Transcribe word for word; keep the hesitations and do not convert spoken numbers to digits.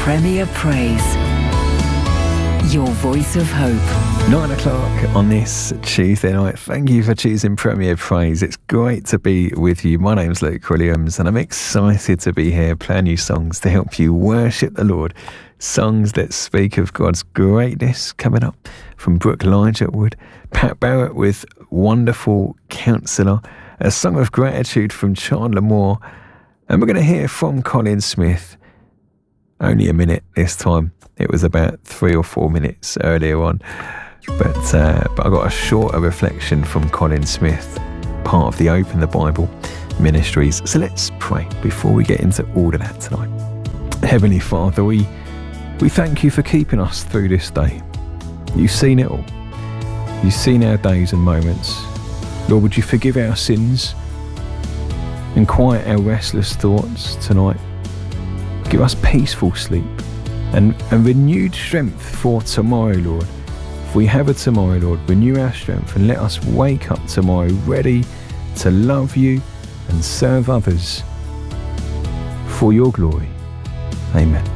Premier Praise. Your voice of hope. Nine o'clock on this Tuesday night. Thank you for choosing Premier Praise. It's great to be with you. My name's Luke Williams and I'm excited to be here playing you songs to help you worship the Lord. Songs that speak of God's greatness coming up from Brooke Ligertwood, Pat Barrett with Wonderful Counselor, a song of gratitude from Chandler Moore, and we're going to hear from Colin Smith. Only a minute this time. It was about three or four minutes earlier on. But, uh, but I got a shorter reflection from Colin Smith, part of the Open the Bible ministries. So let's pray before we get into all of that tonight. Heavenly Father, we, we thank you for keeping us through this day. You've seen it all. You've seen our days and moments. Lord, would you forgive our sins and quiet our restless thoughts tonight? Give us peaceful sleep and, and renewed strength for tomorrow, Lord. If we have a tomorrow, Lord, renew our strength and let us wake up tomorrow ready to love you and serve others for your glory. Amen.